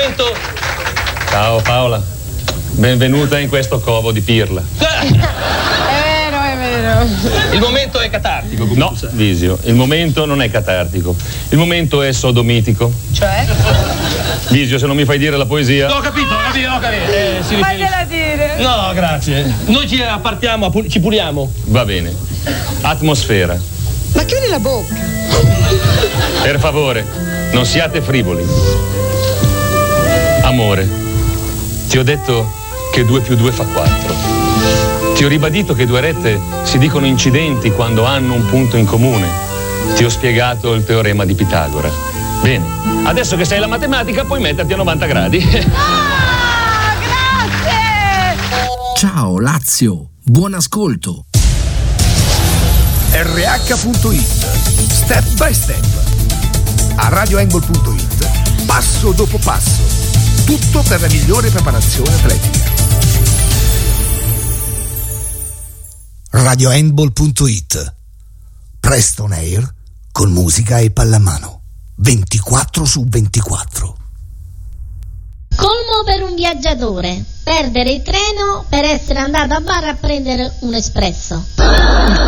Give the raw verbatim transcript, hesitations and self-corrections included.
momento... Ciao Paola, benvenuta in questo covo di pirla. È vero, è vero. Il momento è catartico. come No, tu sai. Visio, il momento non è catartico, il momento è sodomitico. Cioè? Visio, se non mi fai dire la poesia... Ho capito, ho capito, ho capito. Eh, si riferisce- Fagliela dire. No, grazie. Noi ci appartiamo, pu- ci puliamo. Va bene. Atmosfera. Ma chiudi la bocca. Per favore, non siate frivoli. Amore, ti ho detto che due più due fa quattro. Ti ho ribadito che due rette si dicono incidenti quando hanno un punto in comune. Ti ho spiegato il teorema di Pitagora. Bene, adesso che sai la matematica puoi metterti a novanta gradi. Ah, grazie! Ciao Lazio, buon ascolto. R H punto it Step by Step. A radioangle punto it, passo dopo passo, tutto per la migliore preparazione atletica. radiohandball punto it. Preston Air con musica e pallamano ventiquattro su ventiquattro. Colmo per un viaggiatore: perdere il treno per essere andato a bar a prendere un espresso.